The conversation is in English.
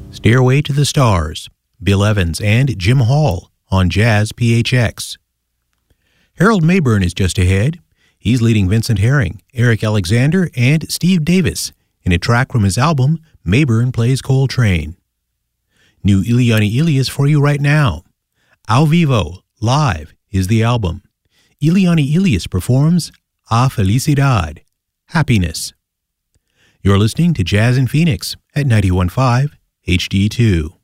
Stairway to the Stars, Bill Evans and Jim Hall on Jazz PHX. Harold Mayburn is just ahead. He's leading Vincent Herring, Eric Alexander, and Steve Davis in a track from his album, Mayburn Plays Coltrane. New Eliane Elias for you right now. Ao Vivo, Live is the album. Eliane Elias performs A Felicidad, Happiness. You're listening to Jazz in Phoenix at 91.5 HD2.